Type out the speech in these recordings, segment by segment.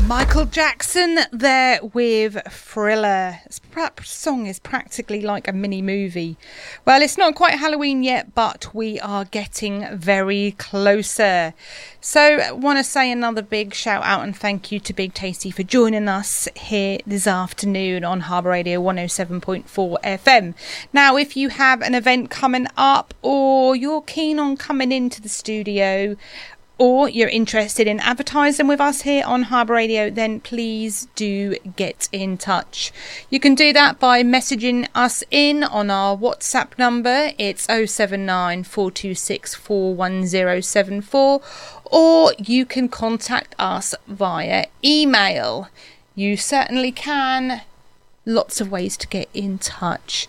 Michael Jackson there with Thriller. That song is practically like a mini movie. Well, it's not quite Halloween yet, but we are getting very closer. So want to say another big shout out and thank you to Big Tasty for joining us here this afternoon on Harbour Radio 107.4 FM. Now, if you have an event coming up or you're keen on coming into the studio, or you're interested in advertising with us here on Harbour Radio, then please do get in touch. You can do that by messaging us in on our WhatsApp number. It's 079 426 41074, or you can contact us via email. You certainly can. Lots of ways to get in touch.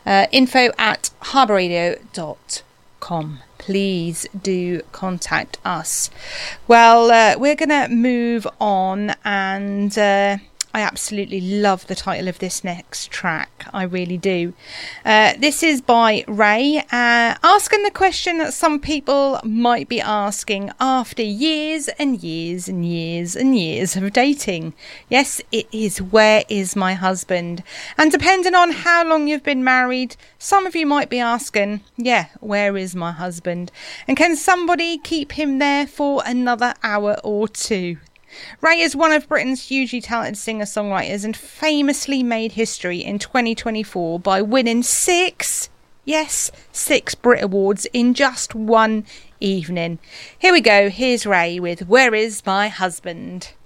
info@harbourradio.com. Please do contact us. Well, we're going to move on, and I absolutely love the title of this next track. I really do. This is by Ray, asking the question that some people might be asking after years and years and years and years of dating. Yes, it is, where is my husband? And depending on how long you've been married, some of you might be asking, yeah, where is my husband? And can somebody keep him there for another hour or two? Ray is one of Britain's hugely talented singer-songwriters and famously made history in 2024 by winning 6 Brit Awards in just one evening. Here we go, here's Ray with Where Is My Husband?